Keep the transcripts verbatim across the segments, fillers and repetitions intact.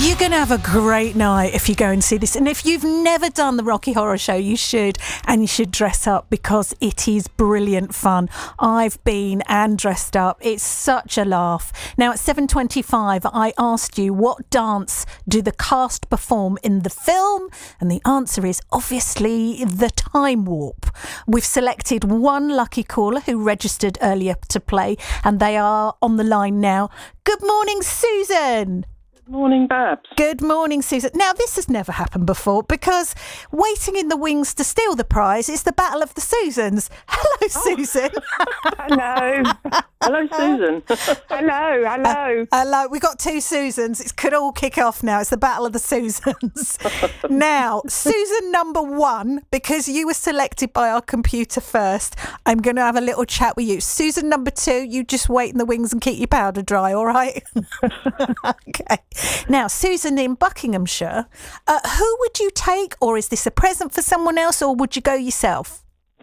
You're going to have a great night if you go and see this. And if you've never done the Rocky Horror Show, you should. And you should dress up because it is brilliant fun. I've been and dressed up. It's such a laugh. Now, at seven twenty-five, I asked you, what dance do the cast perform in the film? And the answer is obviously the Time Warp. We've selected one lucky caller who registered earlier to play, and they are on the line now. Good morning, Susan. Morning, Babs. Good morning, Susan. Now, this has never happened before because waiting in the wings to steal the prize is the Battle of the Susans. Hello, oh. Susan. Hello. Hello, Susan. hello, hello. Uh, hello. We've got two Susans. It could all kick off now. It's the Battle of the Susans. Now, Susan number one, because you were selected by our computer first, I'm going to have a little chat with you. Susan number two, you just wait in the wings and keep your powder dry, all right? Okay. Now, Susan in Buckinghamshire, uh, who would you take, or is this a present for someone else, or would you go yourself?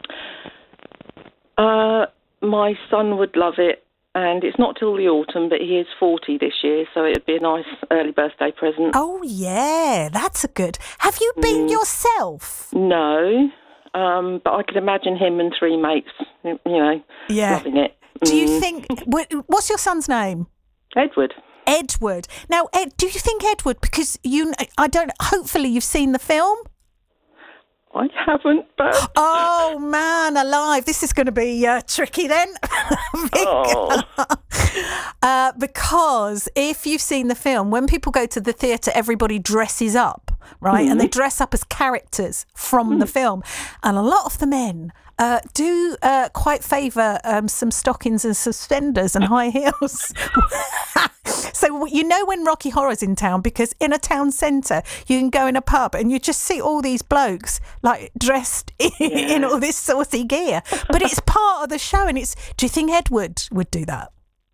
Uh, my son would love it, and it's not till the autumn, but he is forty this year, so it'd be a nice early birthday present. Oh, yeah, that's a good... Have you been mm. yourself? No, um, but I could imagine him and three mates, you know, yeah. loving it. Mm. Do you think... What's your son's name? Edward. Edward. Now, Ed, do you think Edward, because you, I don't, hopefully you've seen the film? I haven't, but... Oh, man, alive. This is going to be uh, tricky then. oh. uh, because if you've seen the film, when people go to the theatre, everybody dresses up, right? Mm-hmm. And they dress up as characters from mm. the film. And a lot of the men... Uh, do uh, quite favour um, some stockings and suspenders and high heels. So you know when Rocky Horror's in town, because in a town centre you can go in a pub and you just see all these blokes like dressed in, yeah. in all this saucy gear. But it's part of the show, and it's. Do you think Edward would do that?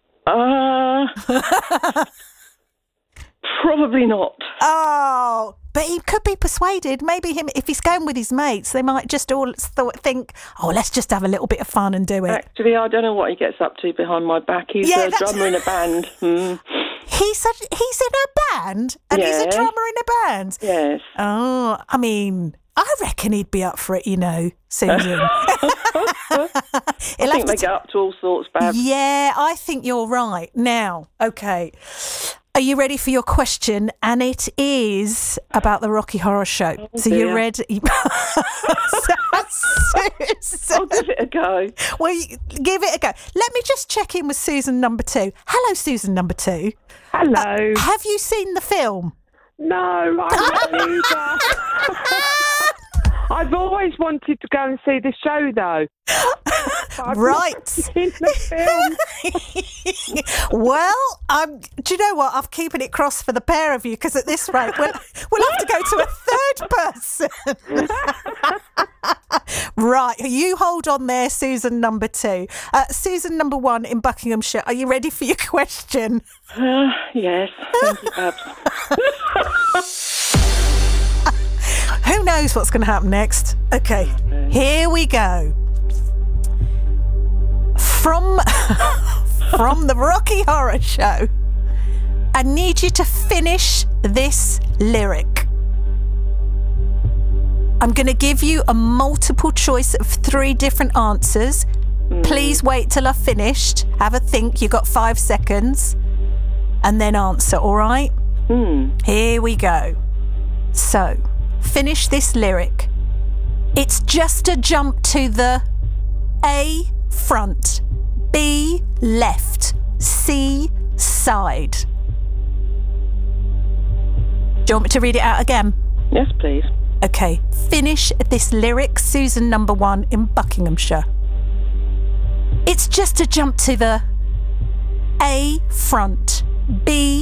Uh, probably not. Oh. But he could be persuaded. Maybe him, if he's going with his mates, they might just all th- think, oh, let's just have a little bit of fun and do it. Actually, I don't know what he gets up to behind my back. He's yeah, a that's... drummer in a band. Mm. He's a, he's in a band? And yes. he's a drummer in a band? Yes. Oh, I mean, I reckon he'd be up for it, you know, Susan. I think they t- get up to all sorts, Babs. Yeah, I think you're right. Now, okay. Are you ready for your question? And it is about the Rocky Horror Show. Oh, so dear. you're ready? I'll give it a go. Well, give it a go. Let me just check in with Susan number two. Hello, Susan number two. Hello. Uh, have you seen the film? No, I haven't either. I've always wanted to go and see the show, though. Right. Seen the film. Well, um, do you know what? I'm keeping it crossed for the pair of you, because at this rate, we'll, we'll have to go to a third person. Right. You hold on there, Susan number two. Uh, Susan number one in Buckinghamshire, are you ready for your question? Uh, yes. Thank you, Babs. Who knows what's going to happen next? Okay, here we go. From from the Rocky Horror Show, I need you to finish this lyric. I'm going to give you a multiple choice of three different answers. Mm. Please wait till I've finished. Have a think. You've got five seconds. And then answer, all right? Mm. Here we go. So, finish this lyric. It's just a jump to the A, front, B, left, C, side. Do you want me to read it out again? Yes, please. Okay, finish this lyric, Susan number one in Buckinghamshire. It's just a jump to the A, front, B,